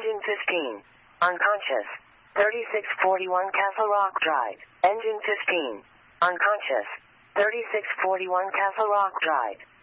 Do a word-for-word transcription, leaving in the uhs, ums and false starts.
Engine fifteen. Unconscious. thirty-six forty-one Castle Rock Drive. Engine fifteen. Unconscious. thirty-six forty-one Castle Rock Drive.